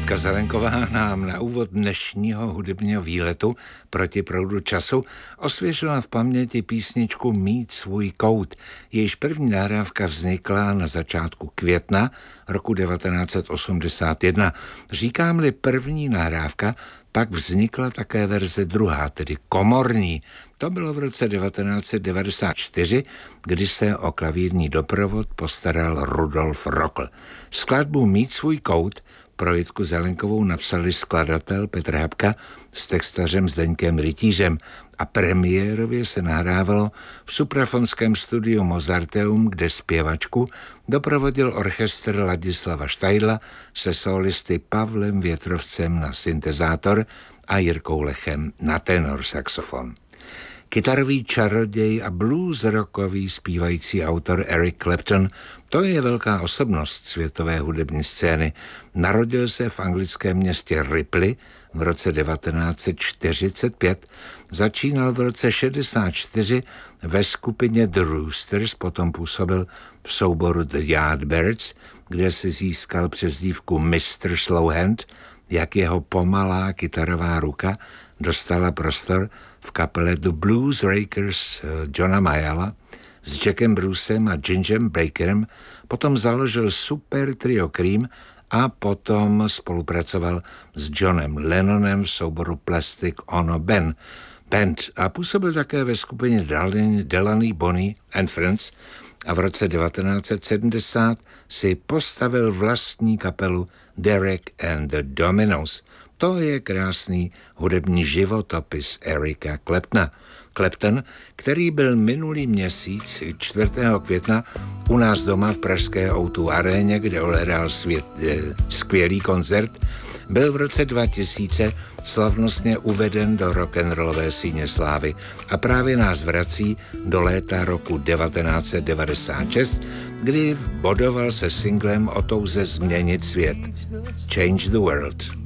Jitka Zelenková nám na úvod dnešního hudebního výletu proti proudu času osvěžila v paměti písničku Mít svůj kout. Jejíž první nahrávka vznikla na začátku května roku 1981. Říkám-li první nahrávka, pak vznikla také verze druhá, tedy komorní. To bylo v roce 1994, kdy se o klavírní doprovod postaral Rudolf Rockl. Skladbu Mít svůj kout pro Jitku Zelenkovou napsali skladatel Petr Habka s textařem Zdeňkem Rytířem a premiérově se nahrávalo v suprafonském studiu Mozarteum, kde zpěvačku doprovodil orchestr Ladislava Štajdla se solisty Pavlem Větrovcem na syntezátor a Jirkou Lechem na tenor saxofon. Kytarový čaroděj a blues rockový zpívající autor Eric Clapton, to je velká osobnost světové hudební scény. Narodil se v anglickém městě Ripley v roce 1945, začínal v roce 1964 ve skupině The Roosters, potom působil v souboru The Yardbirds, kde si získal přezdívku Mr. Slowhand, jak jeho pomalá kytarová ruka dostala prostor v kapele The Blues Rakers Johna Mayalla s Jackem Brucem a Gingem Bakerem, potom založil super trio Cream a potom spolupracoval s Johnem Lennonem v souboru Plastic Ono Band a působil také ve skupině Delaney, Bonnie and Friends a v roce 1970 si postavil vlastní kapelu Derek and the Dominos. To je krásný hudební životopis Erika Claptona. Clapton, který byl minulý měsíc 4. května u nás doma v pražské O2 aréně, kde odehrál skvělý koncert, byl v roce 2000 slavnostně uveden do rock'n'rollové síně slávy a právě nás vrací do léta roku 1996, kdy bodoval se singlem o touze změnit svět. Change the World.